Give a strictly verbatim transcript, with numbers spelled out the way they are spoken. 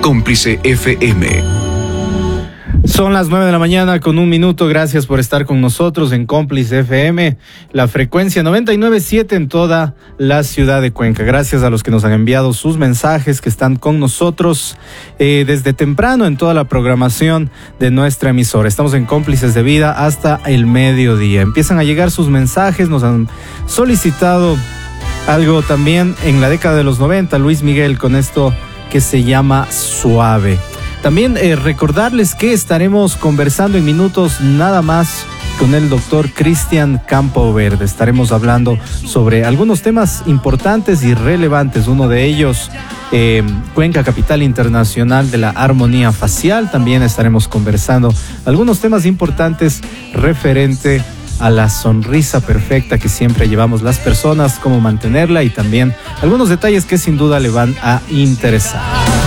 Cómplice F M. Son las nueve de la mañana con un minuto. Gracias por estar con nosotros en Cómplice F M, la frecuencia noventa y nueve punto siete en toda la ciudad de Cuenca. Gracias a los que nos han enviado sus mensajes, que están con nosotros eh, desde temprano en toda la programación de nuestra emisora. Estamos en Cómplices de Vida hasta el mediodía. Empiezan a llegar sus mensajes, nos han solicitado algo también en la década de los noventa, Luis Miguel, con esto que se llama Suave. También eh, recordarles que estaremos conversando en minutos nada más con el doctor Cristian Campoverde. Estaremos hablando sobre algunos temas importantes y relevantes. Uno de ellos, eh, Cuenca, capital internacional de la armonía facial. También estaremos conversando algunos temas importantes referente a la sonrisa perfecta que siempre llevamos las personas, cómo mantenerla y también algunos detalles que sin duda le van a interesar.